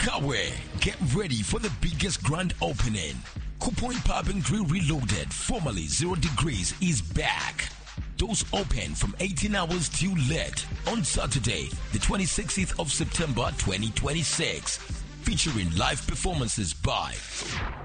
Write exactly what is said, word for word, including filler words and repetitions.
Kawe, get ready for the biggest grand opening. Kupoint Pub and Grill Reloaded, formerly Zero Degrees, is back. Doors open from eighteen hours till late on Saturday, the twenty-sixth of September twenty twenty-six, featuring live performances by